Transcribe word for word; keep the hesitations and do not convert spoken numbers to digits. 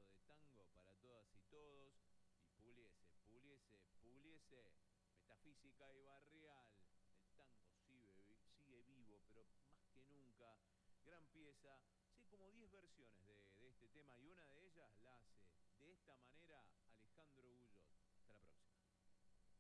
temazo de tango para todas y todos. Y Pugliese, Pugliese, Pugliese, metafísica y barrial. El tango sigue, sigue vivo, pero más que nunca. Gran pieza. Sí, como diez versiones de, de este tema y una de ellas la hace de esta manera